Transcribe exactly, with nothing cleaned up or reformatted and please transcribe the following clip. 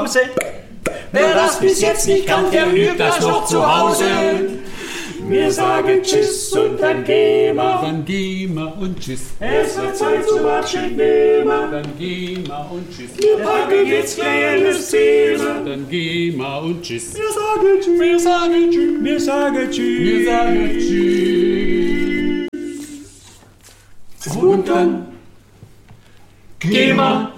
Wer das bis jetzt nicht kann, der übt das noch zu Hause. Wir sagen Tschüss und dann gehen wir. Dann gehen wir und Tschüss. Es wird Zeit zum Abschied nehmen. Dann gehen wir und Tschüss. Wir packen jetzt kleines Thema. Dann gehen wir und Tschüss. Wir sagen Tschüss. Wir sagen Tschüss. Wir sagen Tschüss. Wir sagen Tschüss. Und dann gehen wir.